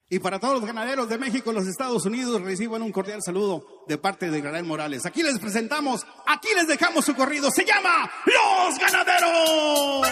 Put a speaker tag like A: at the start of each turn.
A: Y para todos los ganaderos de México y los Estados Unidos, reciban un cordial saludo de parte de Gabriel Morales. Aquí les presentamos, aquí les dejamos su corrido. Se llama Los Ganaderos.